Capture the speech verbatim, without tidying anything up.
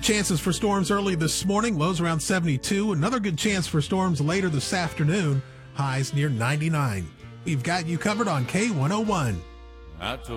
chances for storms early this morning. Lows around seventy-two. Another good chance for storms later this afternoon. Highs near ninety-nine. We've got you covered on K one oh one. I told